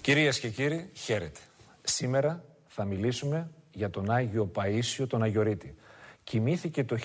Κυρίες και κύριοι, χαίρετε. Σήμερα θα μιλήσουμε για τον Άγιο Παΐσιο τον Αγιορείτη. Κοιμήθηκε το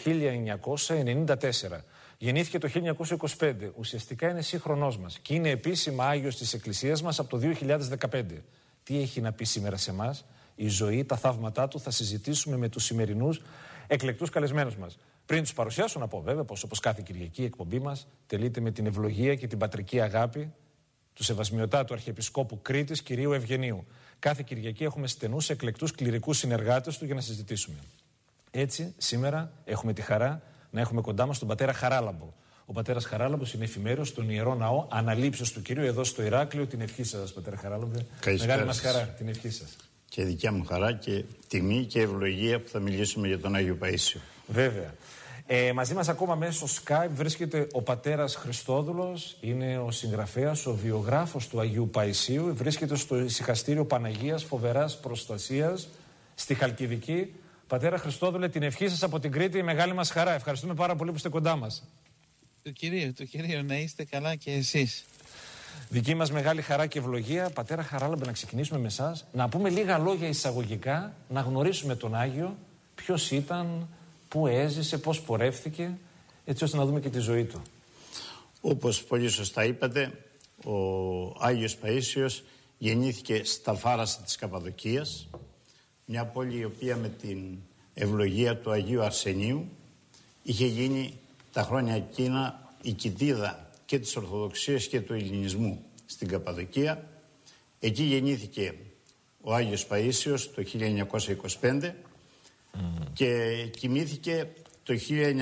1994, γεννήθηκε το 1925, ουσιαστικά είναι σύγχρονός μας και είναι επίσημα Άγιος της Εκκλησίας μας από το 2015. Τι έχει να πει σήμερα σε εμάς? Η ζωή, τα θαύματά του θα συζητήσουμε με τους σημερινούς εκλεκτούς καλεσμένους μας. Πριν τους παρουσιάσω να πω βέβαια πως όπως κάθε Κυριακή η εκπομπή μας τελείται με την ευλογία και την πατρική αγάπη του Σεβασμιωτάτου Αρχιεπισκόπου Κρήτης κυρίου Ευγενίου. Κάθε Κυριακή έχουμε στενούς εκλεκτούς κληρικούς συνεργάτες του για να συζητήσουμε. Έτσι, σήμερα έχουμε τη χαρά να έχουμε κοντά μας τον πατέρα Χαράλαμπο. Ο πατέρας Χαράλαμπος είναι εφημέρος στον Ιερό Ναό Αναλήψεως του Κυρίου εδώ στο Ηράκλειο. Την ευχή σας, πατέρα Χαράλαμπο. Μεγάλη μας χαρά, την ευχή σας. Και δικιά μου χαρά και τιμή και ευλογία που θα μιλήσουμε για τον Άγιο Παΐσιο. Βέβαια. Μαζί μας ακόμα μέσω Skype βρίσκεται ο πατέρας Χριστόδουλος, είναι ο συγγραφέας, ο βιογράφος του Αγίου Παΐσιου, βρίσκεται στο ησυχαστήριο Παναγίας Φοβεράς Προστασίας στη Χαλκιδική. Πατέρα Χριστόδουλε, την ευχή σας από την Κρήτη, η μεγάλη μας χαρά. Ευχαριστούμε πάρα πολύ που είστε κοντά μας. Το Κυρίο, να είστε καλά και εσείς. Δική μας μεγάλη χαρά και ευλογία. Πατέρα Χαράλαμπε, να ξεκινήσουμε με εσάς, να πούμε λίγα λόγια εισαγωγικά, να γνωρίσουμε τον Άγιο, ποιος ήταν, πού έζησε, πώς πορεύθηκε, έτσι ώστε να δούμε και τη ζωή του. Όπως πολύ σωστά είπατε, ο Άγιος Παΐσιος γεννήθηκε στα Φάρασα της Καπαδοκίας, μια πόλη η οποία με την ευλογία του Αγίου Αρσενίου είχε γίνει τα χρόνια εκείνα η κοιτίδα και της Ορθοδοξίας και του Ελληνισμού στην Καπαδοκία. Εκεί γεννήθηκε ο Άγιος Παΐσιος το 1925 και κοιμήθηκε το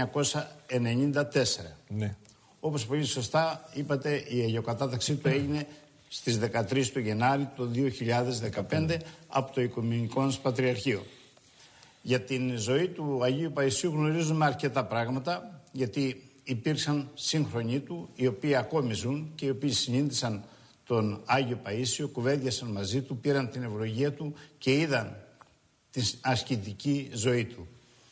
1994. Ναι. Όπως πολύ σωστά είπατε, η αγιοκατάταξή του έγινε στις 13 του Γενάρη του 2015 από το Οικουμενικό μας Πατριαρχείο. Για την ζωή του Αγίου Παΐσιου γνωρίζουμε αρκετά πράγματα, γιατί υπήρξαν σύγχρονοι του οι οποίοι ακόμη ζουν και οι οποίοι συνείδησαν τον Άγιο Παΐσιο, κουβέντιασαν μαζί του, πήραν την ευλογία του και είδαν την ασκητική ζωή του.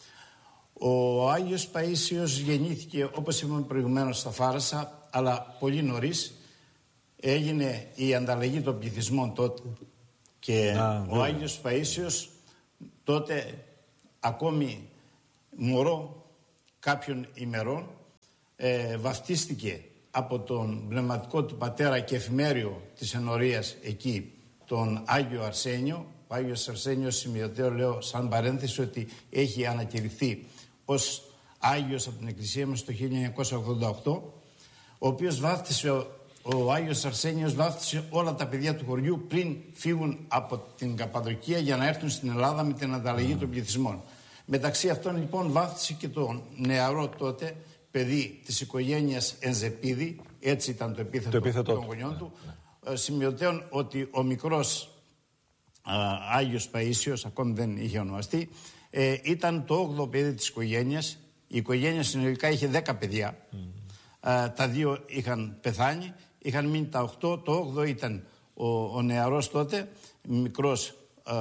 Ο Άγιος Παΐσιος γεννήθηκε, όπως είπαμε προηγουμένως, στα Φάρασα, αλλά πολύ νωρίς έγινε η ανταλλαγή των πληθυσμών τότε και ο Άγιος Παΐσιος τότε ακόμη μωρό κάποιων ημερών βαφτίστηκε από τον πνευματικό του πατέρα και εφημέριο της ενορίας εκεί, τον Άγιο Αρσένιο. Ο Άγιος Αρσένιος, σημειωτέο λέω σαν παρένθεση, ότι έχει ανακηρυχθεί ως Άγιος από την Εκκλησία μας το 1988, ο οποίος βάφτισε, ο Άγιος Αρσένιος βάφτισε όλα τα παιδιά του χωριού πριν φύγουν από την Καπαδοκία για να έρθουν στην Ελλάδα με την ανταλλαγή των πληθυσμών. Μεταξύ αυτών λοιπόν βάφτισε και τον νεαρό τότε παιδί της οικογένειας Ενζεπίδη, έτσι ήταν το επίθετο των γονιών του, σημειωτέων ότι ο μικρός Άγιος Παΐσιος, ακόμη δεν είχε ονομαστεί, ήταν το 8ο παιδί της οικογένειας. Η οικογένεια συνολικά είχε 10 παιδιά. Τα 2 είχαν πεθάνει, είχαν μείνει τα 8. Το 8ο ήταν ο νεαρός τότε, μικρός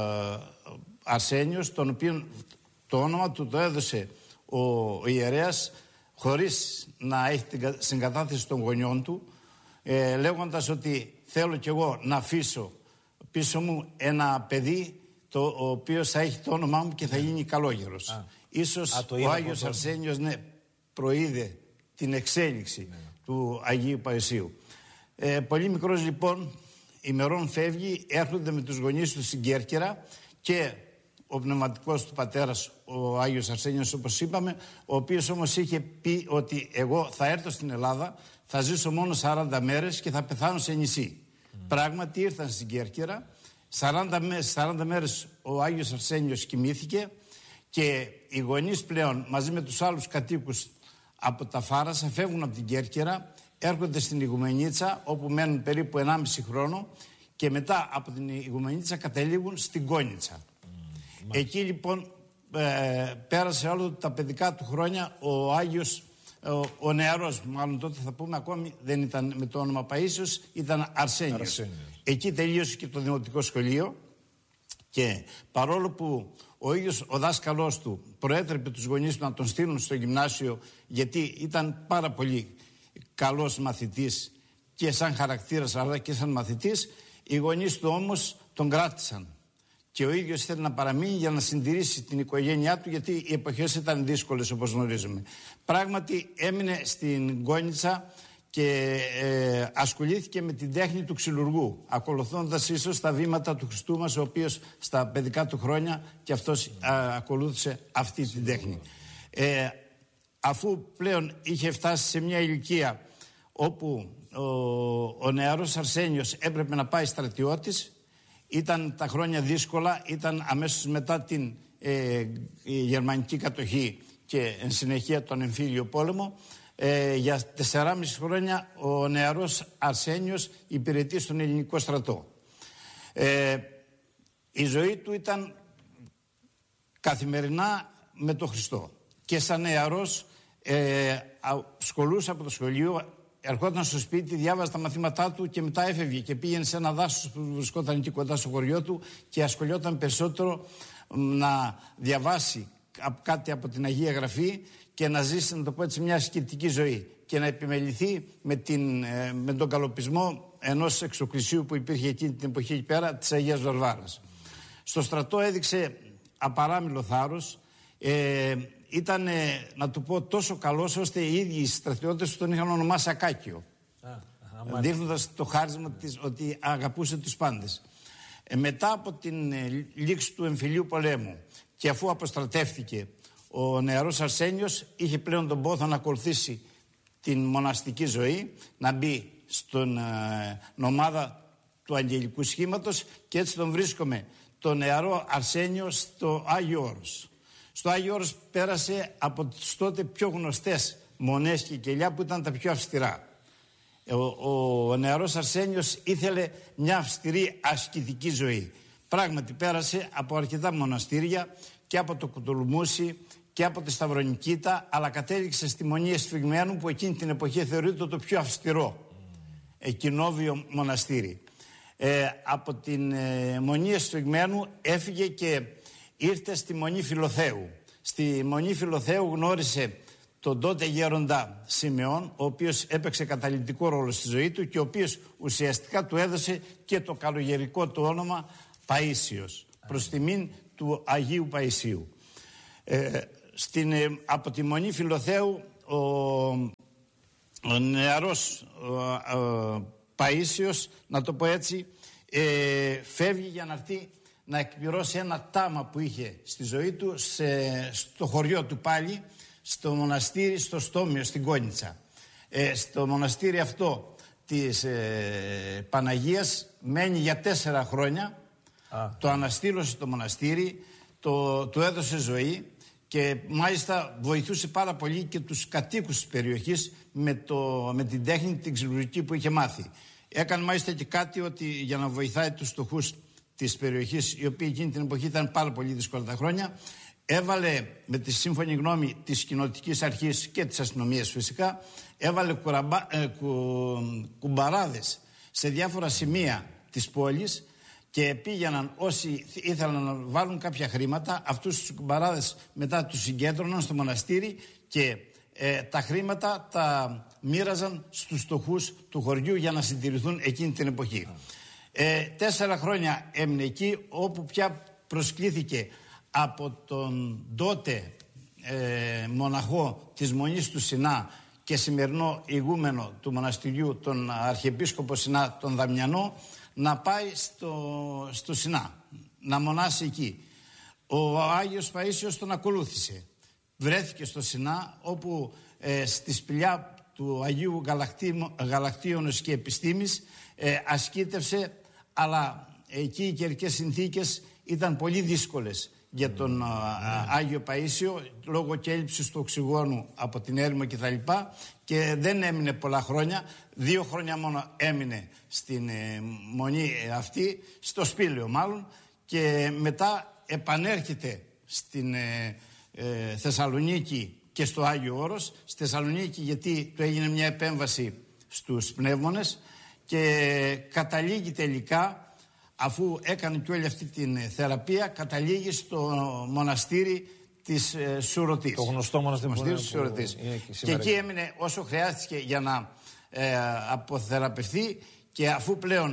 Αρσένιος, τον οποίο το όνομα του το έδωσε ο ιερέας χωρίς να έχει την συγκατάθεση των γονιών του, λέγοντας ότι θέλω κι εγώ να αφήσω πίσω μου ένα παιδί το οποίο θα έχει το όνομά μου και θα γίνει καλόγερος. Ίσως ο Άγιος Αρσένιος προείδε την εξέλιξη του Αγίου Παΐσιου. Πολύ μικρός λοιπόν ημερών φεύγει, έρχονται με τους γονείς του στην Κέρκυρα και ο πνευματικός του πατέρας, ο Άγιος Αρσένιος όπως είπαμε, ο οποίος όμως είχε πει ότι εγώ θα έρθω στην Ελλάδα, θα ζήσω μόνο 40 μέρες και θα πεθάνω σε νησί. Πράγματι ήρθαν στην Κέρκυρα, 40 μέρες ο Άγιος Αρσένιος κοιμήθηκε και οι γονείς πλέον μαζί με τους άλλους κατοίκους από τα Φάρασα φεύγουν από την Κέρκυρα, έρχονται στην Ιγουμενίτσα όπου μένουν περίπου 1,5 χρόνο και μετά από την Ιγουμενίτσα καταλήγουν στην Κόνιτσα. Εκεί λοιπόν πέρασε όλα τα παιδικά του χρόνια ο Άγιος, ο νεαρός, μάλλον τότε θα πούμε, ακόμη δεν ήταν με το όνομα Παΐσιος, ήταν Αρσένιος. Εκεί τελείωσε και το δημοτικό σχολείο και παρόλο που ο ίδιος ο δάσκαλός του προέτρεπε τους γονείς του να τον στείλουν στο γυμνάσιο, γιατί ήταν πάρα πολύ καλός μαθητής και σαν χαρακτήρας αλλά και σαν μαθητής, Οι γονείς του όμως τον κράτησαν. Και ο ίδιος ήθελε να παραμείνει για να συντηρήσει την οικογένειά του, γιατί οι εποχές ήταν δύσκολες, όπως γνωρίζουμε. Πράγματι έμεινε στην Γκόνιτσα και ασχολήθηκε με την τέχνη του ξυλουργού, ακολουθώντας ίσως τα βήματα του Χριστού μας, ο οποίος στα παιδικά του χρόνια και αυτός ακολούθησε αυτή την τέχνη. Αφού πλέον είχε φτάσει σε μια ηλικία όπου ο νεαρός Αρσένιος έπρεπε να πάει στρατιώτης, ήταν τα χρόνια δύσκολα, ήταν αμέσως μετά την γερμανική κατοχή και εν συνεχεία τον εμφύλιο πόλεμο. Για 4,5 χρόνια ο νεαρός Αρσένιος υπηρετεί στον ελληνικό στρατό. Η ζωή του ήταν καθημερινά με τον Χριστό. Και σαν νεαρός σχολούσε από το σχολείο, ερχόταν στο σπίτι, διάβαζε τα μαθήματά του και μετά έφευγε και πήγαινε σε ένα δάσος που βρισκόταν εκεί κοντά στο χωριό του και ασχολιόταν περισσότερο να διαβάσει κάτι από την Αγία Γραφή και να ζήσει, να το πω έτσι, μια ασκητική ζωή και να επιμεληθεί με τον καλοπισμό ενός εξωκρησίου που υπήρχε εκείνη την εποχή εκεί πέρα, της Αγίας Βαρβάρας. Στο στρατό έδειξε απαράμιλο θάρρος. Ήταν, να του πω, τόσο καλός ώστε οι ίδιοι οι στρατιώτες τον είχαν ονομάσει Ακάκιο, δείχνοντας το χάρισμα ότι αγαπούσε τους πάντες. Μετά από την λήξη του εμφυλίου πολέμου και αφού αποστρατεύτηκε, ο νεαρός Αρσένιος είχε πλέον τον πόθο να ακολουθήσει την μοναστική ζωή, να μπει στην ομάδα του Αγγελικού Σχήματος, και έτσι τον βρίσκουμε τον νεαρό Αρσένιο στο Άγιο Όρος. Στο Άγιο Όρος πέρασε από τις τότε πιο γνωστές μονές και κελιά που ήταν τα πιο αυστηρά. Ο νεαρός Αρσένιος ήθελε μια αυστηρή ασκητική ζωή. Πράγματι πέρασε από αρκετά μοναστήρια και από το Κουτουλουμούσι και από τη Σταυρονικήτα, αλλά κατέληξε στη Μονή Εσφυγμένου, που εκείνη την εποχή θεωρείται το πιο αυστηρό κοινόβιο μοναστήρι. Από την Μονή Εσφυγμένου έφυγε και ήρθε στη Μονή Φιλοθέου. Στη Μονή Φιλοθέου γνώρισε τον τότε γέροντα Σιμεών, ο οποίος έπαιξε καταλυτικό ρόλο στη ζωή του και ο οποίος ουσιαστικά του έδωσε και το καλογερικό του όνομα Παΐσιος, προς τιμήν του Αγίου Παϊσίου. Από τη Μονή Φιλοθέου ο νεαρός Παΐσιος, να το πω έτσι, φεύγει για να έρθει να εκπληρώσει ένα τάμα που είχε στη ζωή του στο χωριό του πάλι, στο μοναστήρι στο Στόμιο στην Κόνιτσα. Στο μοναστήρι αυτό της Παναγίας μένει για 4 χρόνια. Το αναστήλωσε το μοναστήρι, του έδωσε ζωή και μάλιστα βοηθούσε πάρα πολύ και τους κατοίκους της περιοχής με την τέχνη την ξυλουργική που είχε μάθει. Έκανε μάλιστα και κάτι ότι για να βοηθάει τους φτωχούς της περιοχής, οι οποίοι εκείνη την εποχή ήταν πάρα πολύ δύσκολα τα χρόνια, έβαλε με τη σύμφωνη γνώμη της κοινοτικής αρχής και της αστυνομίας φυσικά, έβαλε κουμπαράδες σε διάφορα σημεία της πόλης και πήγαιναν όσοι ήθελαν να βάλουν κάποια χρήματα, αυτούς τους κουμπαράδες μετά τους συγκέντρωναν στο μοναστήρι και τα χρήματα τα μοίραζαν στους φτωχούς του χωριού για να συντηρηθούν εκείνη την εποχή. 4 χρόνια έμεινε εκεί, όπου πια προσκλήθηκε από τον τότε μοναχό της Μονής του Σινά και σημερινό ηγούμενο του μοναστηριού, τον Αρχιεπίσκοπο Σινά, τον Δαμιανό, να πάει στο Σινά, να μονάσει εκεί. Ο Άγιος Παΐσιος τον ακολούθησε. Βρέθηκε στο Σινά, όπου στη σπηλιά του Αγίου Γαλακτίωνος και Επιστήμης ασκήτευσε, αλλά εκεί οι καιρικές συνθήκες ήταν πολύ δύσκολες για τον Άγιο Παΐσιο, λόγω και έλλειψης του οξυγόνου από την έρημο κτλ. Και δεν έμεινε πολλά χρόνια, 2 χρόνια μόνο έμεινε στην μονή αυτή, στο σπήλαιο μάλλον, και μετά επανέρχεται στην Θεσσαλονίκη και στο Άγιο Όρος. Στη Θεσσαλονίκη γιατί του έγινε μια επέμβαση στους πνεύμονες και καταλήγει τελικά, αφού έκανε και όλη αυτή την θεραπεία, καταλήγει στο μοναστήρι της Σουρωτής. Το γνωστό μοναστήρι της Σουρωτής. Και εκεί έμεινε όσο χρειάστηκε για να αποθεραπευτεί, και αφού πλέον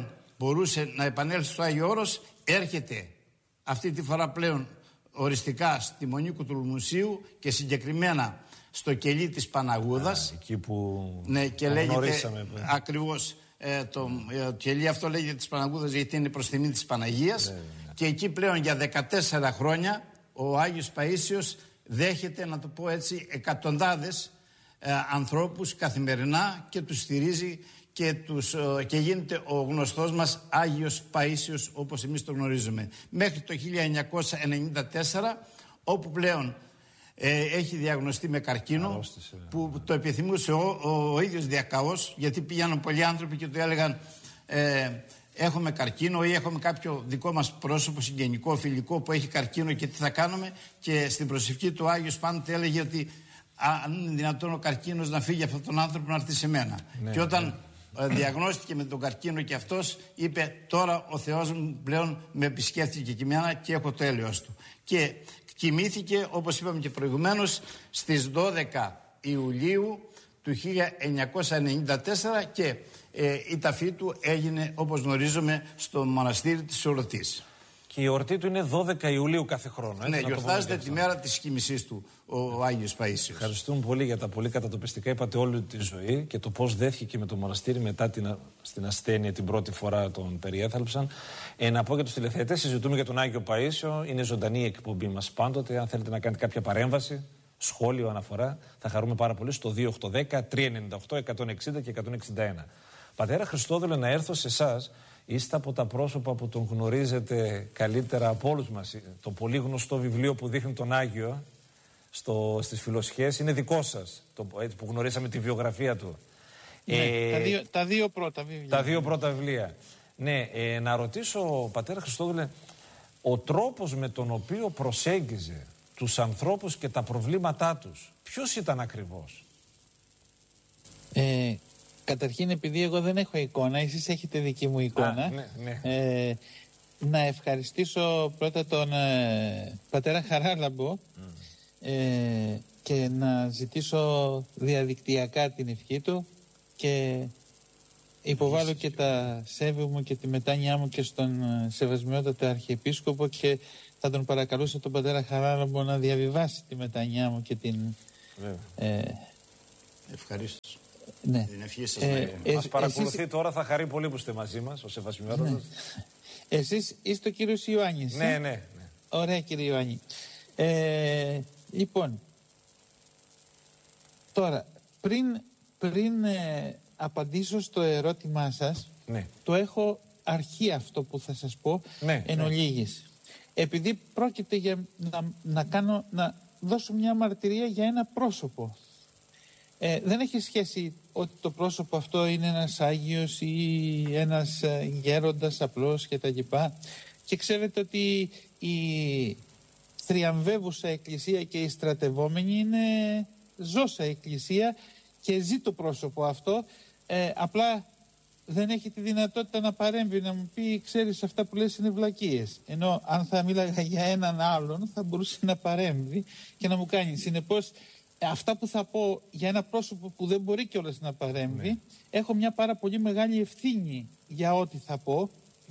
μπορούσε να επανέλθει στο Άγιο Όρος, έρχεται αυτή τη φορά πλέον οριστικά στη Μονή Κουτουλμουσίου και συγκεκριμένα στο κελί της Παναγούδας. Εκεί που ναι, και λέγεται ακριβώς το κελί αυτό λέγεται της Παναγούδας γιατί είναι προς τιμή της Παναγίας. Και εκεί πλέον για 14 χρόνια ο Άγιος Παΐσιος δέχεται, να το πω έτσι, εκατοντάδες ανθρώπους καθημερινά και τους στηρίζει και γίνεται ο γνωστός μας Άγιος Παΐσιος όπως εμείς το γνωρίζουμε. Μέχρι το 1994, όπου πλέον έχει διαγνωστεί με καρκίνο, που το επιθυμούσε ο ίδιος διακαώς, γιατί πήγαιναν πολλοί άνθρωποι και του έλεγαν έχουμε καρκίνο ή έχουμε κάποιο δικό μας πρόσωπο συγγενικό, φιλικό που έχει καρκίνο και τι θα κάνουμε, και στην προσευχή του Άγιος πάντοτε έλεγε ότι αν είναι δυνατόν ο καρκίνος να φύγει από αυτόν τον άνθρωπο να έρθει σε μένα. Ναι, και όταν διαγνώστηκε με τον καρκίνο και αυτός είπε τώρα ο Θεός μου πλέον με επισκέφθηκε και εμένα και έχω το έλεος του. Και κοιμήθηκε όπως είπαμε και προηγουμένως στις 12 Ιουλίου του 1994 και η ταφή του έγινε όπως γνωρίζουμε στο μοναστήρι της Ορωτής. Και η εορτή του είναι 12 Ιουλίου κάθε χρόνο. Ναι, γιορτάζεται τη μέρα της κοιμησής του ο Άγιος Παΐσιος. Ευχαριστούμε πολύ για τα πολύ κατατοπιστικά. Είπατε όλη τη ζωή και το πώς δέθηκε με το μοναστήρι μετά στην ασθένεια την πρώτη φορά τον περιέθαλψαν. Να πω για τους τηλεθεατές, συζητούμε για τον Άγιο Παΐσιο. Είναι ζωντανή η εκπομπή μας πάντοτε. Αν θέλετε να κάνετε κάποια παρέμβαση, σχόλιο, αναφορά, θα χαρούμε πάρα πολύ στο 2810 398 160 και 161. Πατέρα Χριστόδουλε, να έρθω σε εσάς. Είστε από τα πρόσωπα που τον γνωρίζετε καλύτερα από όλους μας. Το πολύ γνωστό βιβλίο που δείχνει τον Άγιο στις Φιλοσχέσεις είναι δικό σας, που γνωρίσαμε τη βιογραφία του. Ναι, τα δύο πρώτα βιβλία. Τα δύο πρώτα βιβλία. Ναι, να ρωτήσω, πατέρα Χριστόδουλε, ο τρόπος με τον οποίο προσέγγιζε τους ανθρώπους και τα προβλήματά τους, ποιος ήταν ακριβώς? Καταρχήν, επειδή εγώ δεν έχω εικόνα, εσείς έχετε δική μου εικόνα, ναι. Να ευχαριστήσω πρώτα τον πατέρα Χαράλαμπο και να ζητήσω διαδικτυακά την ευχή του και υποβάλλω και τα σέβη μου και τη μετάνοιά μου και στον σεβασμιότατο Αρχιεπίσκοπο και θα τον παρακαλούσα τον πατέρα Χαράλαμπο να διαβιβάσει τη μετάνοιά μου και την... Ευχαριστώ. Ναι. Μας παρακολουθεί τώρα, θα χαρεί πολύ που είστε μαζί μας, ο σεβασμιότατος. Ναι. Εσείς είστε ο κύριος Ιωάννης. Ναι. Ωραία, κύριε Ιωάννη. Λοιπόν, τώρα, πριν απαντήσω στο ερώτημά σας, ναι, το έχω αρχή αυτό που θα σας πω, εν ολίγης. Επειδή πρόκειται για να δώσω μια μαρτυρία για ένα πρόσωπο. Δεν έχει σχέση ότι το πρόσωπο αυτό είναι ένας Άγιος ή ένας γέροντας απλός και τα λοιπά. Και ξέρετε ότι η θριαμβεύουσα εκκλησία και η στρατευόμενη είναι ζώσα εκκλησία και ζει το πρόσωπο αυτό. Απλά δεν έχει τη δυνατότητα να παρέμβει, να μου πει ξέρεις αυτά που λες είναι βλακίες. Ενώ αν θα μίλαγα για έναν άλλον θα μπορούσε να παρέμβει και να μου κάνει. Συνεπώς αυτά που θα πω για ένα πρόσωπο που δεν μπορεί κιόλας να παρέμβει, έχω μια πάρα πολύ μεγάλη ευθύνη για ό,τι θα πω.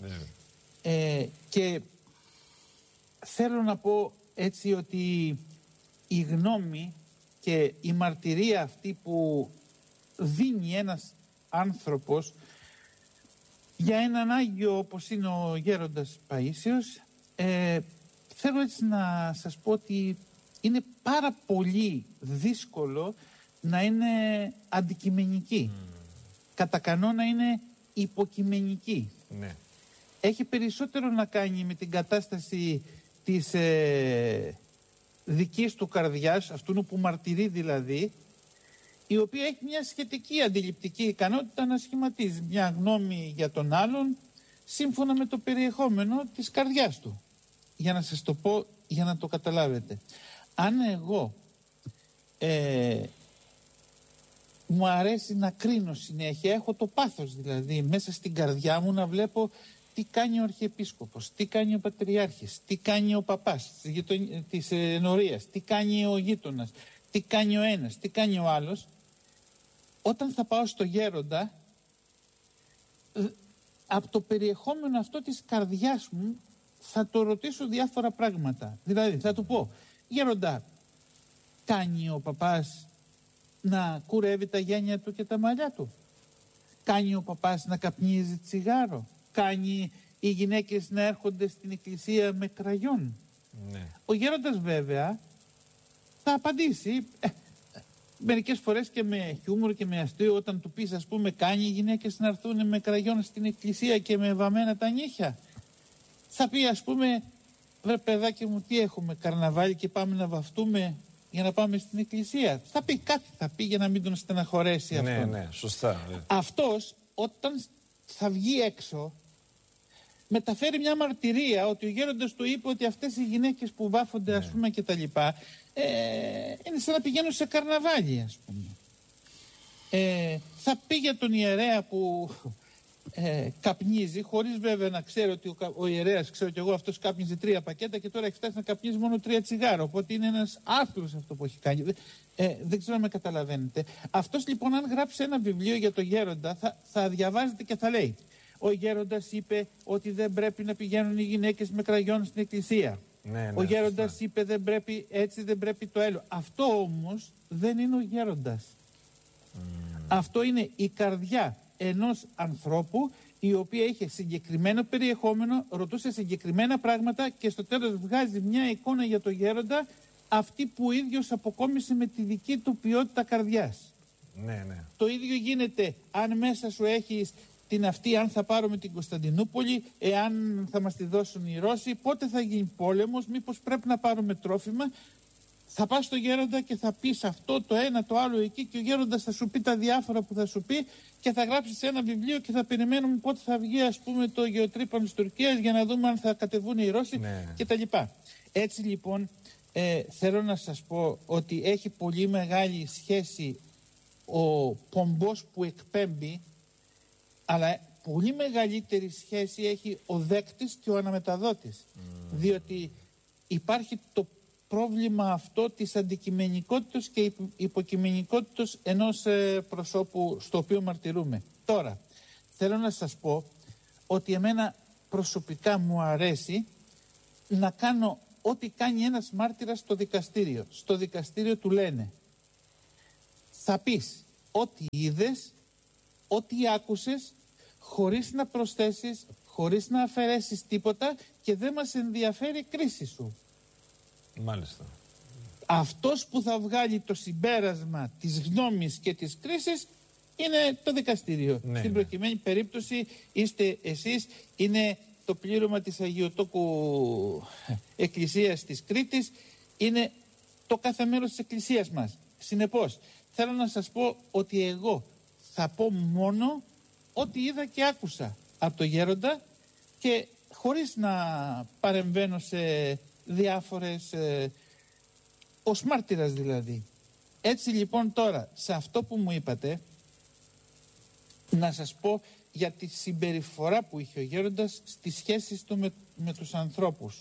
Και θέλω να πω έτσι ότι η γνώμη και η μαρτυρία αυτή που δίνει ένας άνθρωπος για έναν Άγιο όπως είναι ο Γέροντας Παΐσιος, θέλω έτσι να σας πω ότι είναι πάρα πολύ δύσκολο να είναι αντικειμενική. Κατά κανόνα είναι υποκειμενική. Ναι. Έχει περισσότερο να κάνει με την κατάσταση της δικής του καρδιάς, αυτού που μαρτυρεί δηλαδή, η οποία έχει μια σχετική αντιληπτική ικανότητα να σχηματίζει μια γνώμη για τον άλλον σύμφωνα με το περιεχόμενο της καρδιάς του. Για να σας το πω, για να το καταλάβετε. Αν εγώ μου αρέσει να κρίνω συνέχεια, έχω το πάθος δηλαδή μέσα στην καρδιά μου να βλέπω τι κάνει ο Αρχιεπίσκοπος, τι κάνει ο Πατριάρχης, τι κάνει ο παπάς της ενορίας, τι κάνει ο γείτονας, τι κάνει ο ένας, τι κάνει ο άλλος. Όταν θα πάω στο γέροντα από το περιεχόμενο αυτό της καρδιάς μου θα το ρωτήσω διάφορα πράγματα. Δηλαδή θα του πω, γέροντα, κάνει ο παπάς να κουρεύει τα γένια του και τα μαλλιά του? Κάνει ο παπάς να καπνίζει τσιγάρο? Κάνει οι γυναίκες να έρχονται στην εκκλησία με κραγιόν? Ναι. Ο γέροντας βέβαια θα απαντήσει μερικές φορές και με χιούμορ και με αστείο, όταν του πεις, ας πούμε, κάνει οι γυναίκες να έρθουν με κραγιόν στην εκκλησία και με βαμμένα τα νύχια? Θα πει, ας πούμε, βρε παιδάκι μου, τι έχουμε, καρναβάλι και πάμε να βαφτούμε για να πάμε στην εκκλησία? Θα πει κάτι, θα πει, για να μην τον στεναχωρέσει αυτό. Ναι, ναι, σωστά. Αυτός όταν θα βγει έξω μεταφέρει μια μαρτυρία ότι ο γέροντας του είπε ότι αυτές οι γυναίκες που βάφονται, ας πούμε, και τα λοιπά, είναι σαν να πηγαίνουν σε καρναβάλι, ας πούμε. Θα πει για τον ιερέα που καπνίζει, χωρίς βέβαια να ξέρει ότι ο ιερέας, ξέρω κι εγώ, αυτός κάπνιζε 3 πακέτα και τώρα έχει φτάσει να καπνίζει μόνο 3 τσιγάρα. Οπότε είναι ένας άθλος αυτό που έχει κάνει. Δεν ξέρω αν με καταλαβαίνετε. Αυτός λοιπόν, αν γράψει ένα βιβλίο για τον γέροντα, θα διαβάζετε και θα λέει: ο γέροντας είπε ότι δεν πρέπει να πηγαίνουν οι γυναίκες με κραγιόν στην εκκλησία. Ναι, Ο γέροντας είπε δεν πρέπει έτσι, δεν πρέπει το άλλο. Αυτό όμως δεν είναι ο γέροντας. Αυτό είναι η καρδιά ενός ανθρώπου, η οποία είχε συγκεκριμένο περιεχόμενο, ρωτούσε συγκεκριμένα πράγματα και στο τέλος βγάζει μια εικόνα για το γέροντα, αυτή που ο ίδιος αποκόμισε με τη δική του ποιότητα καρδιάς. Ναι, ναι. Το ίδιο γίνεται αν μέσα σου έχεις την αυτή, αν θα πάρουμε την Κωνσταντινούπολη, εάν θα μας τη δώσουν οι Ρώσοι, πότε θα γίνει πόλεμος, μήπως πρέπει να πάρουμε τρόφιμα. Θα πας στο γέροντα και θα πεις αυτό, το ένα, το άλλο εκεί, και ο γέροντας θα σου πει τα διάφορα που θα σου πει και θα γράψεις ένα βιβλίο και θα περιμένουμε πότε θα βγει, ας πούμε, το γεωτρύπανο της Τουρκίας για να δούμε αν θα κατεβούν οι Ρώσοι, ναι, κτλ. Έτσι λοιπόν θέλω να σας πω ότι έχει πολύ μεγάλη σχέση ο πομπός που εκπέμπει, αλλά πολύ μεγαλύτερη σχέση έχει ο δέκτης και ο αναμεταδότης. Διότι υπάρχει το πρόβλημα αυτό της αντικειμενικότητας και υποκειμενικότητας ενός προσώπου στο οποίο μαρτυρούμε. Τώρα, θέλω να σας πω ότι εμένα προσωπικά μου αρέσει να κάνω ό,τι κάνει ένας μάρτυρας στο δικαστήριο. Στο δικαστήριο του λένε: θα πεις ό,τι είδες, ό,τι άκουσες, χωρίς να προσθέσεις, χωρίς να αφαιρέσεις τίποτα, και δεν μας ενδιαφέρει η κρίση σου. Μάλιστα. Αυτός που θα βγάλει το συμπέρασμα της γνώμης και της κρίσης είναι το δικαστήριο. Ναι, στην προκειμένη περίπτωση είστε εσείς, είναι το πλήρωμα της Αγιοτόκου Εκκλησίας της Κρήτης, είναι το κάθε μέρος της Εκκλησίας μας. Συνεπώς, θέλω να σας πω ότι εγώ θα πω μόνο ό,τι είδα και άκουσα από το γέροντα, και χωρίς να παρεμβαίνω σε διάφορες, ως μάρτυρας δηλαδή. Έτσι λοιπόν τώρα, σε αυτό που μου είπατε, να σας πω για τη συμπεριφορά που είχε ο γέροντας στις σχέσεις του με τους ανθρώπους.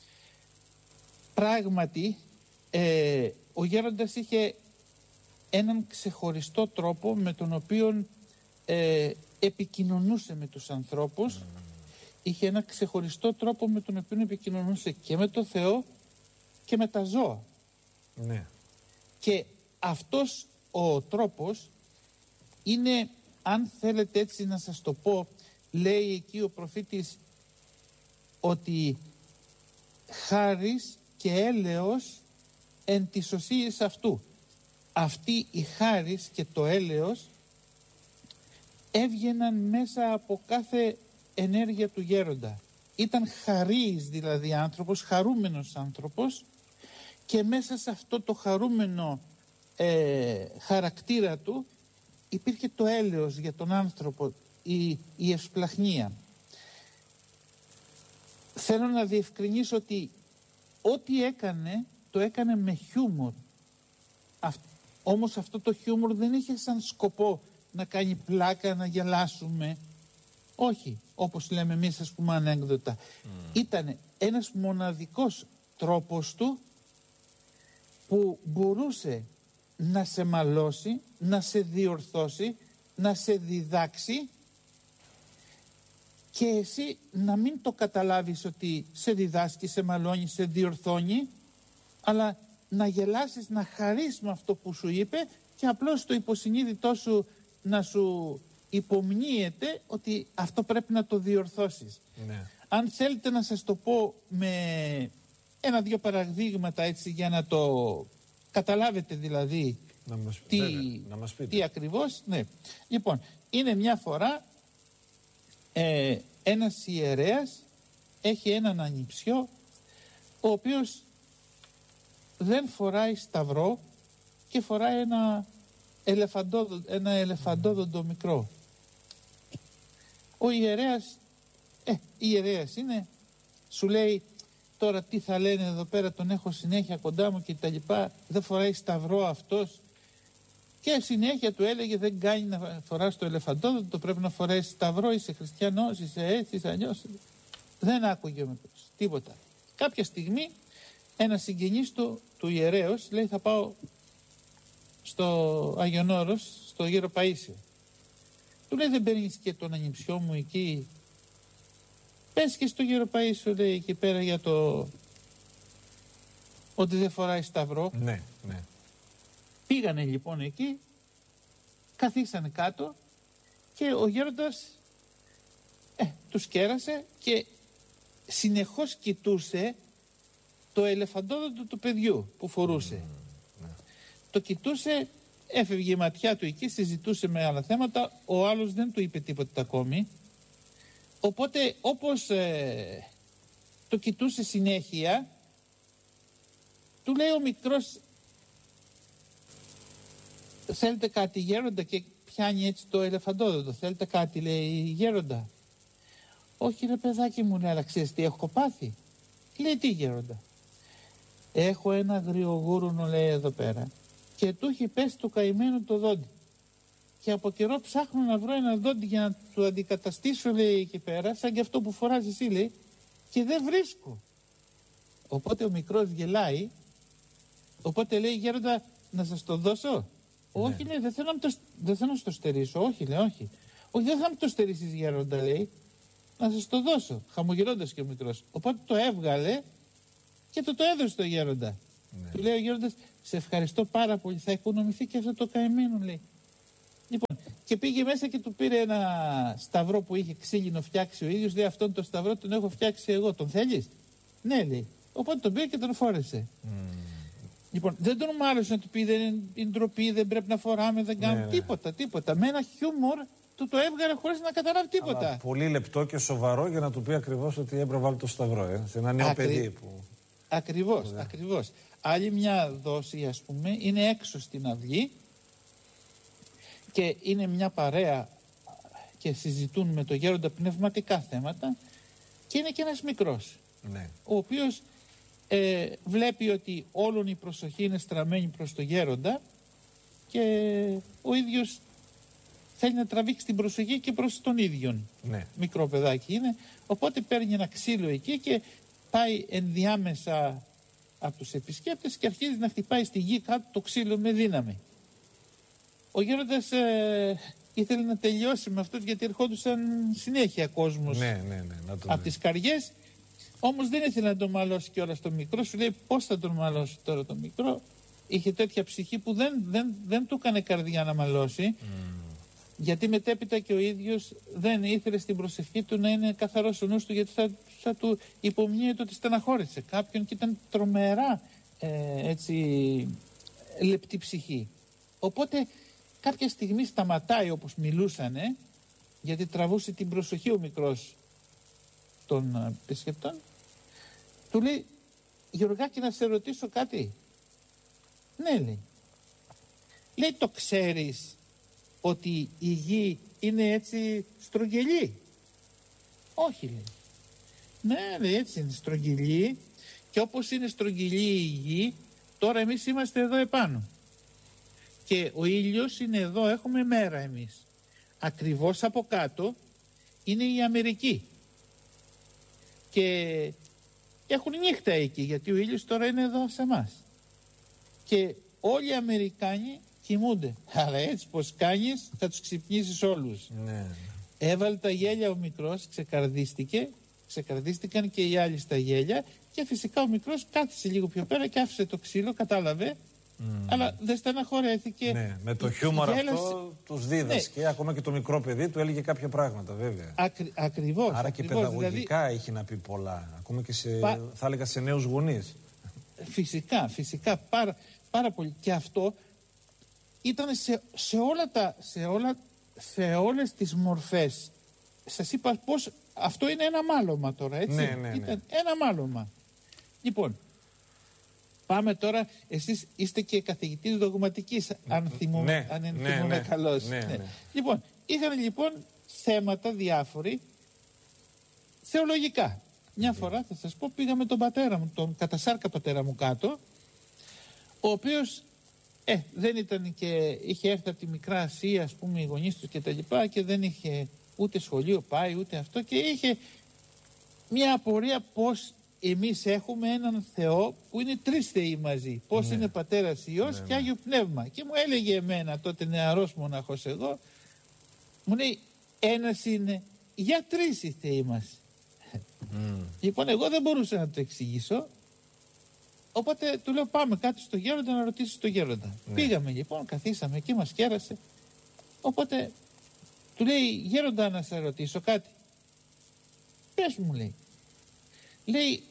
Πράγματι, ο γέροντας είχε έναν ξεχωριστό τρόπο με τον οποίο επικοινωνούσε με τους ανθρώπους. Είχε ένα ξεχωριστό τρόπο με τον οποίο επικοινωνούσε και με το Θεό και με τα ζώα. Ναι. Και αυτός ο τρόπος είναι, αν θέλετε έτσι να σας το πω, λέει εκεί ο προφήτης ότι χάρις και έλεος εν τη σωσίης αυτού. Αυτή η χάρις και το έλεος έβγαιναν μέσα από κάθε ενέργεια του γέροντα. Ήταν χαρίης δηλαδή άνθρωπος, χαρούμενος άνθρωπος, και μέσα σε αυτό το χαρούμενο χαρακτήρα του υπήρχε το έλεος για τον άνθρωπο, η ευσπλαχνία. Θέλω να διευκρινίσω ότι ό,τι έκανε, το έκανε με χιούμορ. Όμως αυτό το χιούμορ δεν είχε σαν σκοπό να κάνει πλάκα, να γελάσουμε. Όχι, όπως λέμε εμείς, ας πούμε, ανέκδοτα. Ήταν ένας μοναδικός τρόπος του που μπορούσε να σε μαλώσει, να σε διορθώσει, να σε διδάξει και εσύ να μην το καταλάβεις ότι σε διδάσκει, σε μαλώνει, σε διορθώνει, αλλά να γελάσεις, να χαρείς με αυτό που σου είπε και απλώς το υποσυνείδητό σου να σου υπομνύεται ότι αυτό πρέπει να το διορθώσεις. Ναι. Αν θέλετε να σας το πω με ένα-δυο παραδείγματα έτσι για να το καταλάβετε δηλαδή τι ακριβώς. Ναι. Λοιπόν, είναι μια φορά ένας ιερέας έχει έναν ανιψιό ο οποίος δεν φοράει σταυρό και φοράει ένα ελεφαντόδοντο μικρό. Ο ιερέας ιερέας είναι, σου λέει τώρα τι θα λένε εδώ πέρα, τον έχω συνέχεια κοντά μου και τα λοιπά, δεν φοράει σταυρό αυτός, και συνέχεια του έλεγε δεν κάνει να φοράς το ελεφαντόδοντο, πρέπει να φοράει σταυρό, είσαι χριστιανός, είσαι έτσι, είσαι αλλιώς. Δεν άκουγε ο μικρός τίποτα. Κάποια στιγμή ένας συγγενής του ιερέως λέει θα πάω στο Άγιον Όρος, στο Γέρο Παΐσιο. Του λέει δεν παίρνεις και τον ανιψιό μου εκεί? Πες και στο Γέρο Παΐσιο, λέει, εκεί πέρα για το ότι δεν φοράει σταυρό. Ναι, ναι. Πήγανε λοιπόν εκεί, καθίσανε κάτω και ο γέροντας τους κέρασε και συνεχώς κοιτούσε το ελεφαντόδοντο του παιδιού που φορούσε. Το κοιτούσε, έφευγε η ματιά του εκεί, συζητούσε με άλλα θέματα, ο άλλος δεν του είπε τίποτα ακόμη. Οπότε όπως το κοιτούσε συνέχεια, του λέει ο μικρός θέλετε κάτι γέροντα, και πιάνει έτσι το ελεφαντόδοντο. Θέλετε κάτι, λέει, γέροντα? Όχι ρε παιδάκι μου, λέει, αλλά ξέρεις τι έχω πάθει? Λέει τι γέροντα? Έχω ένα αγριογούρουνο, λέει, εδώ πέρα και του έχει πέσει το καημένο το δόντι και από καιρό ψάχνω να βρω ένα δόντι για να του αντικαταστήσω, λέει, εκεί πέρα, σαν και αυτό που φοράς εσύ, λέει, και δεν βρίσκω. Οπότε ο μικρός γελάει, οπότε λέει γέροντα να σας το δώσω? Ναι. Όχι, λέει, δεν θέλω να το στερήσω. Όχι, λέει, όχι. Όχι, δεν θα μου το στερήσεις γέροντα, λέει, να σας το δώσω. Χαμογελώντας και ο μικρός. Οπότε το έβγαλε και το έδωσε στο γέροντα. Ναι. Του λέει ο γέροντας, σε ευχαριστώ πάρα πολύ, θα οικονομηθεί και αυτό το καημένο, λέει. Λοιπόν, και πήγε μέσα και του πήρε ένα σταυρό που είχε ξύλινο φτιάξει ο ίδιος. Λέει, αυτόν τον σταυρό τον έχω φτιάξει εγώ. Τον θέλεις? Ναι, λέει. Οπότε τον πήρε και τον φόρεσε. Λοιπόν, δεν τον μάλωσε να του πει δεν είναι ντροπή, δεν πρέπει να φοράμε, δεν κάνουμε τίποτα. Με ένα χιούμορ του το έβγαλε χωρίς να καταλάβει τίποτα. Αλλά πολύ λεπτό και σοβαρό για να του πει ακριβώς ότι έπρεπε να βάλει το σταυρό, σε ένα νέο παιδί που... Ακριβώς. Άλλη μια δόση, ας πούμε, είναι έξω στην αυγή και είναι μια παρέα και συζητούν με το γέροντα πνευματικά θέματα και είναι και ένας μικρός, ναι, ο οποίος βλέπει ότι όλον η προσοχή είναι στραμμένη προς το γέροντα και ο ίδιος θέλει να τραβήξει την προσοχή και προς τον ίδιον. Ναι. Μικρό παιδάκι είναι, οπότε παίρνει ένα ξύλο εκεί και πάει ενδιάμεσα από τους επισκέπτες και αρχίζει να χτυπάει στη γη κάτω το ξύλο με δύναμη. Ο γέροντας ήθελε να τελειώσει με αυτούς γιατί ερχόντουσαν συνέχεια κόσμος από τις καριές, όμως δεν ήθελε να τον μαλώσει κιόλας το μικρό. Σου λέει πώς θα τον μαλώσει τώρα το μικρό? Είχε τέτοια ψυχή που δεν του έκανε καρδιά να μαλώσει, γιατί μετέπειτα και ο ίδιος δεν ήθελε στην προσευχή του να είναι καθαρός ο νους του, γιατί θα του υπομνύεται ότι στεναχώρησε κάποιον και ήταν τρομερά λεπτή ψυχή. Οπότε κάποια στιγμή σταματάει όπως μιλούσανε, γιατί τραβούσε την προσοχή ο μικρός των επισκεπτών. Του λέει, Γεωργάκη, να σε ρωτήσω κάτι? Ναι, λέει. Λέει, το ξέρεις ότι η γη είναι έτσι στρογγυλή? Όχι, λέει. Ναι, λέει, έτσι είναι στρογγυλή, και όπως είναι στρογγυλή η γη, τώρα εμείς είμαστε εδώ επάνω και ο ήλιος είναι εδώ, έχουμε μέρα εμείς. Ακριβώς από κάτω είναι η Αμερική και έχουν νύχτα εκεί, γιατί ο ήλιος τώρα είναι εδώ σε εμάς και όλοι οι Αμερικάνοι κοιμούνται. Αλλά έτσι πως κάνεις θα τους ξυπνήσεις όλους. Ναι. Έβαλε τα γέλια ο μικρός, ξεκαρδίστηκαν και οι άλλοι στα γέλια και φυσικά ο μικρός κάθισε λίγο πιο πέρα και άφησε το ξύλο, κατάλαβε, αλλά δεν στεναχωρέθηκε. Ναι, με το χιούμορ αυτό τους δίδασκε, ναι. Ακόμα και το μικρό παιδί του έλεγε κάποια πράγματα, βέβαια. Ακριβώς. Άρα και παιδαγωγικά δηλαδή, έχει να πει πολλά, ακόμα και θα έλεγα σε νέους γονείς. Φυσικά, πάρα πολύ. Και αυτό ήταν σε όλες τις μορφές. Σας είπα πως αυτό είναι ένα μάλωμα τώρα, έτσι. Ναι. Ήταν ένα μάλωμα. Λοιπόν, πάμε τώρα, εσείς είστε και καθηγητής δογματικής, αν θυμούμαι καλώς. Ναι. Λοιπόν, είχαν θέματα διάφοροι, θεολογικά. Μια φορά θα σας πω, πήγα με τον πατέρα μου, τον κατασάρκα πατέρα μου κάτω, ο οποίος δεν ήταν και είχε έρθει από τη Μικρά Ασία, ας πούμε, οι γονείς του και τα λοιπά, και δεν είχε ούτε σχολείο πάει ούτε αυτό, και είχε μια απορία πως εμείς έχουμε έναν Θεό που είναι τρεις Θεοί μαζί, πως είναι Πατέρας, Υιός και Άγιο Πνεύμα. Και μου έλεγε εμένα, τότε νεαρός μοναχός εγώ, μου λέει, ένας είναι, για τρεις οι Θεοί μας. Λοιπόν, εγώ δεν μπορούσα να το εξηγήσω, οπότε του λέω, πάμε κάτω στο γέροντα να ρωτήσεις τον γέροντα. Πήγαμε λοιπόν, καθίσαμε εκεί, μας κέρασε, οπότε του λέει, γέροντα, να σε ρωτήσω κάτι. Πες μου, λέει,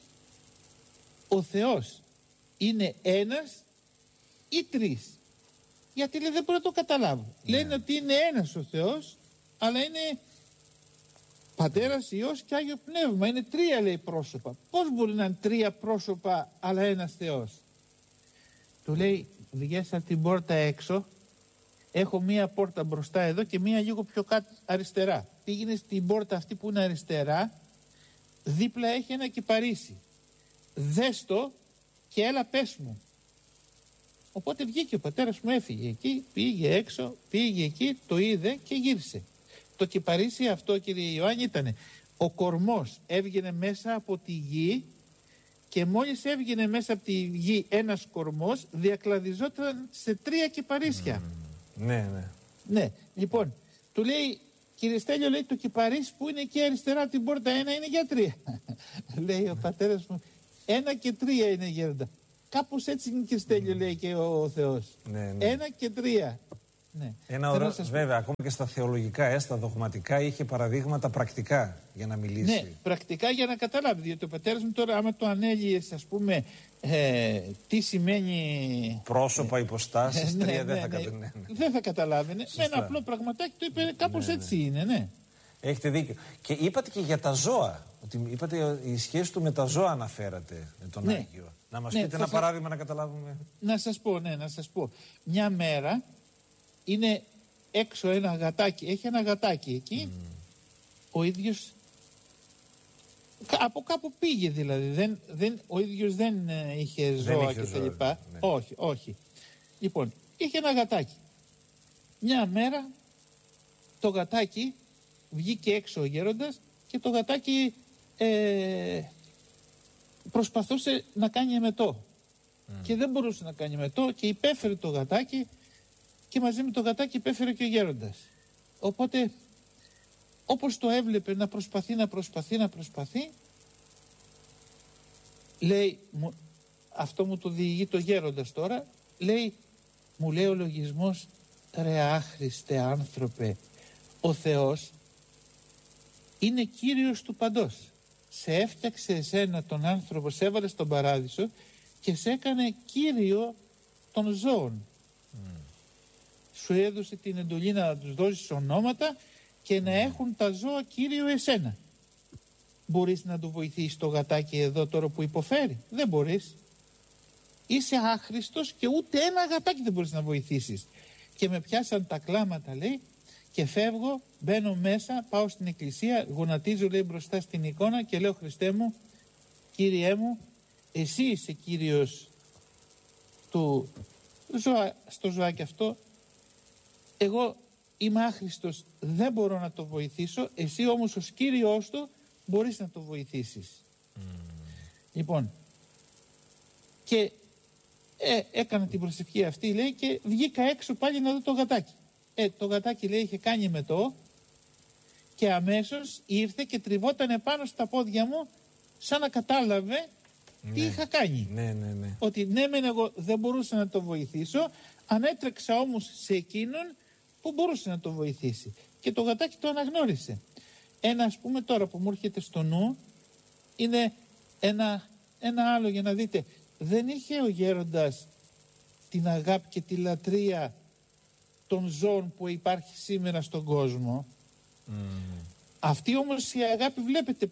ο Θεός είναι ένας ή τρεις? Γιατί λέει, δεν μπορώ να το καταλάβω. Λένε ότι είναι ένας ο Θεός, αλλά είναι Πατέρας, Υιός και Άγιο Πνεύμα. Είναι τρία, λέει, πρόσωπα. Πώς μπορεί να είναι τρία πρόσωπα αλλά ένας Θεός? Του λέει, βγες από την πόρτα έξω, έχω μία πόρτα μπροστά εδώ και μία λίγο πιο κάτω αριστερά. Πήγαινε στην πόρτα αυτή που είναι αριστερά, δίπλα έχει ένα κυπαρίσι. Δες το και έλα πες μου. Οπότε βγήκε ο πατέρας μου, έφυγε εκεί, πήγε έξω, πήγε εκεί, το είδε και γύρισε. Το κυπαρίσι αυτό, κύριε Ιωάννη, ήταν ο κορμός, έβγαινε μέσα από τη γη, και μόλις έβγαινε μέσα από τη γη ένας κορμός, διακλαδιζόταν σε τρία κυπαρίσια. Ναι, λοιπόν, του λέει, κύριε Στέλιο, λέει, το κυπαρίσι που είναι εκεί αριστερά από την πόρτα, ένα είναι για τρία. Λέει ο πατέρας μου, ένα και τρία είναι, γέροντα. Κάπως έτσι είναι, κύριε Στέλιο, λέει και ο Θεός. Ένα και τρία. Ναι. Βέβαια, ακόμα και στα θεολογικά, στα δογματικά, είχε παραδείγματα πρακτικά για να μιλήσει. Ναι, πρακτικά για να καταλάβει. Διότι ο πατέρας μου τώρα, άμα το ανέλυες, ας πούμε, τι σημαίνει πρόσωπα, υποστάσεις, τρία, δεν θα καταλάβαινε. Με ένα απλό πραγματάκι το είπε, κάπως έτσι είναι, ναι. Έχετε δίκιο. Και είπατε και για τα ζώα. Ότι είπατε η σχέση του με τα ζώα αναφέρατε, με τον Άγιο. Να μας πείτε ένα παράδειγμα να καταλάβουμε. Να σας πω. Μια μέρα είναι έξω ένα γατάκι, έχει ένα γατάκι εκεί, ο ίδιος από κάπου πήγε, δηλαδή ο ίδιος δεν είχε ζώα και τα λοιπά. Όχι. Λοιπόν, είχε ένα γατάκι. Μια μέρα το γατάκι βγήκε έξω ο γέροντας και το γατάκι προσπαθούσε να κάνει εμετό και δεν μπορούσε να κάνει εμετό και υπέφερε το γατάκι, και μαζί με το γατάκι υπέφερε και ο γέροντας. Οπότε, όπως το έβλεπε να προσπαθεί, λέει, αυτό μου το διηγεί το γέροντας τώρα, λέει, μου λέει ο λογισμός, ρε άχρηστε άνθρωπε, ο Θεός είναι Κύριος του παντός. Σε έφτιαξε εσένα τον άνθρωπο, σε έβαλε στον παράδεισο και σε έκανε Κύριο των ζώων. Σου έδωσε την εντολή να τους δώσεις ονόματα και να έχουν τα ζώα Κύριο εσένα. Μπορείς να του βοηθήσεις το γατάκι εδώ τώρα που υποφέρει? Δεν μπορείς. Είσαι άχρηστος και ούτε ένα γατάκι δεν μπορείς να βοηθήσεις. Και με πιάσαν τα κλάματα, λέει, και φεύγω, μπαίνω μέσα, πάω στην εκκλησία, γονατίζω, λέει, μπροστά στην εικόνα και λέω, Χριστέ μου, Κύριέ μου, εσύ είσαι Κύριος στο ζωάκι αυτό. Εγώ είμαι άχρηστος, δεν μπορώ να το βοηθήσω, εσύ όμως ως Κύριος του μπορείς να το βοηθήσεις. Λοιπόν, και έκανα την προσευχή αυτή, λέει, και βγήκα έξω πάλι να δω το γατάκι. Το γατάκι, λέει, είχε κάνει μετό και αμέσως ήρθε και τριβόταν επάνω στα πόδια μου σαν να κατάλαβε τι είχα κάνει. Ναι. Ότι ναι μεν εγώ δεν μπορούσα να το βοηθήσω, ανέτρεξα όμως σε εκείνον που μπορούσε να το βοηθήσει. Και το γατάκι το αναγνώρισε. Ένα ας πούμε τώρα που μου έρχεται στο νου είναι ένα άλλο για να δείτε. Δεν είχε ο γέροντας την αγάπη και τη λατρεία των ζώων που υπάρχει σήμερα στον κόσμο. Αυτή όμως η αγάπη βλέπετε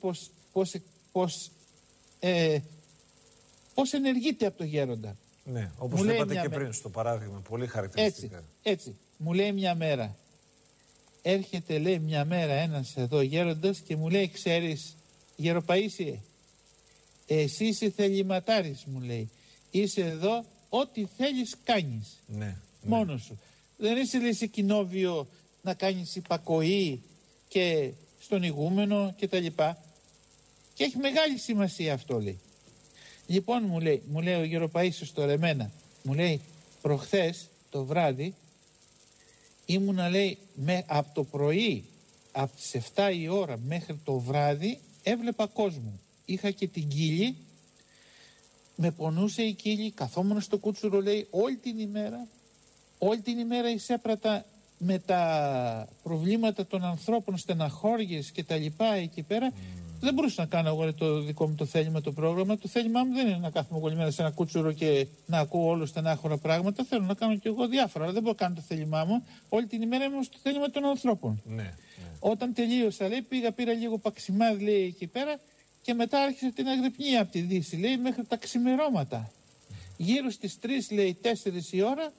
πώς ενεργείται από το γέροντα. Ναι, όπως το είπατε και πριν στο παράδειγμα, πολύ χαρακτηριστικά. Έτσι, μου λέει μια μέρα, έρχεται λέει μια μέρα ένας εδώ γέροντας και μου λέει, ξέρεις Γεροπαΐσιε, εσύ είσαι θεληματάρης, μου λέει, είσαι εδώ, ό,τι θέλεις κάνεις, μόνος σου. Δεν είσαι λέει σε κοινόβιο να κάνεις υπακοή και στον ηγούμενο και τα λοιπά. Και έχει μεγάλη σημασία αυτό, λέει. Λοιπόν, μου λέει ο Γεροπαΐσιος τώρα εμένα, μου λέει, προχθές το βράδυ ήμουνα, λέει, από το πρωί, από τις 7 η ώρα μέχρι το βράδυ έβλεπα κόσμο. Είχα και την κύλη, με πονούσε η κύλη, καθόμουν στο κούτσουρο, λέει, όλη την ημέρα εισέπρατα με τα προβλήματα των ανθρώπων, στεναχώριες και τα λοιπά εκεί πέρα. Δεν μπορούσα να κάνω εγώ το δικό μου το θέλημα, το πρόγραμμα. Το θέλημά μου δεν είναι να κάθομαι κολλημένα σε ένα κούτσουρο και να ακούω όλο στενάχωρα πράγματα. Θέλω να κάνω κι εγώ διάφορα, αλλά δεν μπορώ να κάνω το θέλημά μου. Όλη την ημέρα ήμουν στο θέλημα των ανθρώπων. Όταν τελείωσα, λέει, πήρα λίγο παξιμάδι, λέει, εκεί πέρα και μετά άρχισα την αγρυπνία από τη Δύση, λέει, μέχρι τα ξημερώματα. Γύρω στις 3, λέει, 4 η ώρα,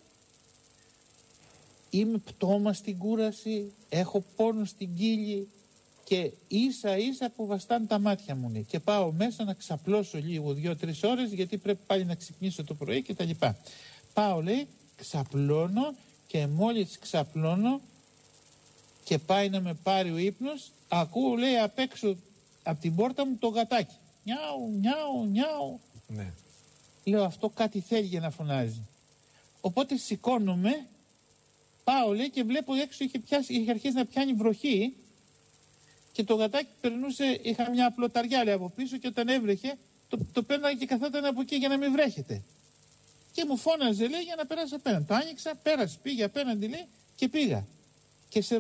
είμαι πτώμα στην κούραση, έχω πόνο στην κύλη και ίσα που βαστάνε τα μάτια μου, λέει. Και πάω μέσα να ξαπλώσω λίγο 2-3 ώρες γιατί πρέπει πάλι να ξυπνήσω το πρωί και τα λοιπά. Πάω, λέει, ξαπλώνω και μόλις ξαπλώνω και πάει να με πάρει ο ύπνος, ακούω, λέει, απ' έξω από την πόρτα μου το γατάκι. Νιάου. Ναι. Λέω, αυτό κάτι θέλει για να φωνάζει. Οπότε σηκώνομαι, πάω, λέει, και βλέπω έξω είχε αρχίσει να πιάνει βροχή και το γατάκι περνούσε, είχα μια απλοταριά, λέει, από πίσω και όταν έβρεχε το πέρναγε και καθόταν από εκεί για να μην βρέχεται. Και μου φώναζε, λέει, για να περάσει απέναντι. Το άνοιξα, πέρασε, πήγε απέναντι, λέει, και πήγα. Και σε